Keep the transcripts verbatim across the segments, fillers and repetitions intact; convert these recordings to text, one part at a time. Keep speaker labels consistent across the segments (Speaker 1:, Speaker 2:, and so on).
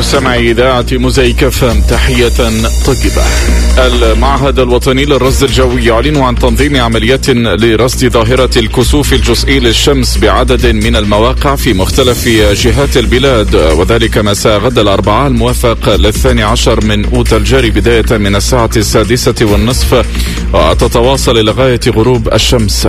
Speaker 1: مستمعي إذاعة موزايك اف ام، تحية طيبة. المعهد الوطني للرصد الجوي يعلن عن تنظيم عمليات لرصد ظاهرة الكسوف الجزئي للشمس بعدد من المواقع في مختلف جهات البلاد، وذلك مساء غد الأربعاء الموافق للثاني عشر من أوت الجاري بداية من الساعة السادسة والنصف وتتواصل لغاية غروب الشمس.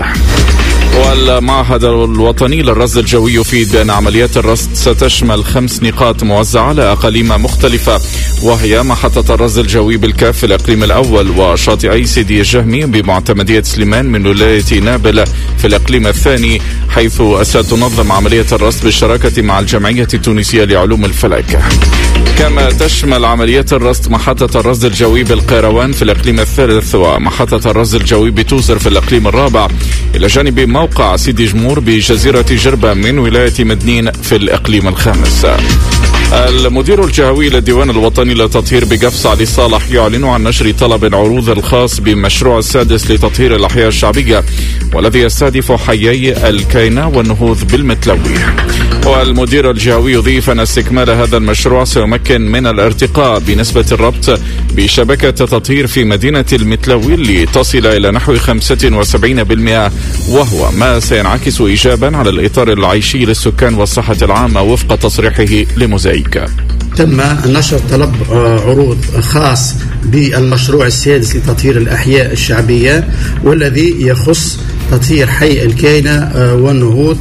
Speaker 1: والمعهد الوطني للرصد الجوي يفيد بأن عمليات الرصد ستشمل خمس نقاط موزعة على أقاليم مختلفة، وهي محطة الرصد الجوي بالكاف في الإقليم الأول، وشاطئي سيدي الجهمي بمعتمدية سليمان من ولاية نابل في الإقليم الثاني، حيث ستنظم عملية الرصد بالشراكة مع الجمعية التونسية لعلوم الفلك. كما تشمل عمليات الرصد محطة الرصد الجوي بالقيروان في الإقليم الثالث، ومحطة الرصد الجوي بتوزر في الإقليم الرابع، إلى جانب موقع سيدي جمور بجزيرة جربة من ولاية مدنين في الإقليم الخامس. المدير الجهوي للديوان الوطني للتطهير بقفص علي صالح يعلن عن نشر طلب عروض الخاص بمشروع السادس لتطهير الأحياء الشعبية، والذي يستهدف حيي الكينة والنهوض بالمتلوي. والمدير الجهوي يضيف أن استكمال هذا المشروع سيمكن من الارتقاء بنسبة الربط بشبكة تطهير في مدينة المتلوي لتصل إلى نحو خمسة وسبعين بالمئة، وهو ما سينعكس إيجابا على الإطار العيشي للسكان والصحة العامة وفق تصريحه لموزايك.
Speaker 2: تم نشر طلب عروض خاص بالمشروع السادس لتطهير الأحياء الشعبية، والذي يخص تطهير حي الكينة والنهوض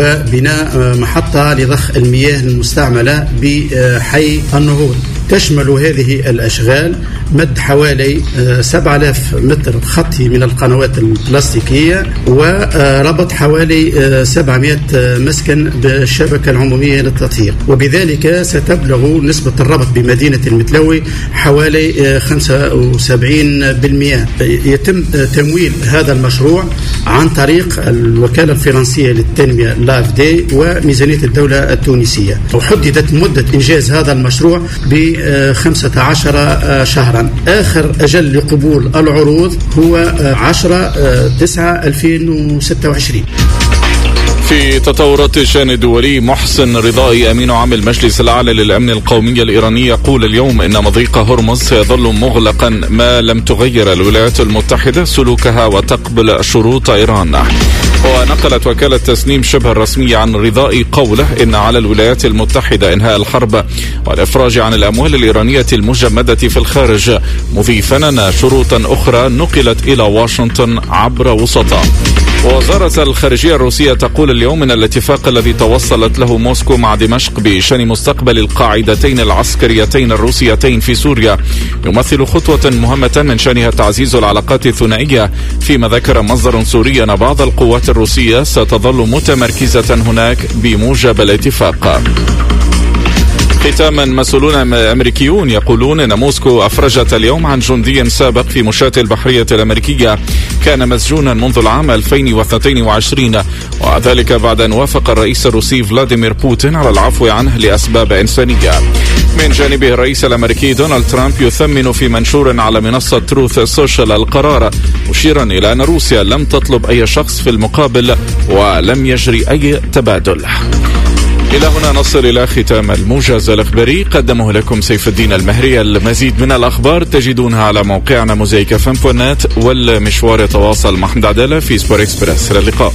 Speaker 2: وبناء محطة لضخ المياه المستعملة بحي النهوض. تشمل هذه الأشغال مد حوالي سبعة آلاف متر خطي من القنوات البلاستيكية، وربط حوالي سبعمائة مسكن بالشبكة العمومية للتطهير، وبذلك ستبلغ نسبة الربط بمدينة المتلوي حوالي خمسة وسبعين بالمئة. يتم تمويل هذا المشروع عن طريق الوكالة الفرنسية للتنمية لاف دي وميزانية الدولة التونسية، وحددت مدة إنجاز هذا المشروع بخمسة عشر شهرا. آخر أجل لقبول العروض هو عشرة تسعة ألفين وستة وعشرين.
Speaker 1: في تطورات الشأن الدولي، محسن رضائي أمين عام المجلس الأعلى للأمن القومي الإيراني يقول اليوم إن مضيق هرمز سيظل مغلقا ما لم تغير الولايات المتحدة سلوكها وتقبل شروط إيران. ونقلت وكالة تسنيم شبه الرسمية عن رضائي قوله إن على الولايات المتحدة إنهاء الحرب والإفراج عن الأموال الإيرانية المجمدة في الخارج، مضيفا أن شروطا أخرى نقلت إلى واشنطن عبر وسطاء. وزارة الخارجية الروسية تقول اليوم إن الاتفاق الذي توصلت له موسكو مع دمشق بشأن مستقبل القاعدتين العسكريتين الروسيتين في سوريا يمثل خطوة مهمة من شأنها تعزيز العلاقات الثنائية، فيما ذكر مصدر سوري أن بعض القوات الروسية ستظل متمركزة هناك بموجب الاتفاق. ختاما، مسؤولون أمريكيون يقولون أن موسكو أفرجت اليوم عن جندي سابق في مشاة البحرية الأمريكية كان مسجونا منذ العام ألفين واثنين وعشرين، وذلك بعد أن وافق الرئيس الروسي فلاديمير بوتين على العفو عنه لأسباب إنسانية. من جانبه الرئيس الأمريكي دونالد ترامب يثمن في منشور على منصة تروث سوشيال القرار، مشيرا إلى أن روسيا لم تطلب أي شخص في المقابل ولم يجري أي تبادل. إلى هنا نصل إلى ختام الموجز الإخباري، قدمه لكم سيف الدين المهري. المزيد من الأخبار تجدونها على موقعنا موزايك اف ام دوت نت، والمشوار يتواصل مع أحمد عدالة في سبور إكسبرس. إلى اللقاء.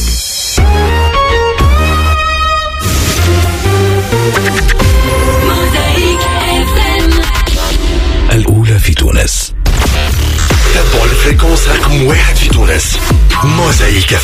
Speaker 3: الأولى في تونس. تابعوا الفريكونس رقم واحد في تونس، موزايك اف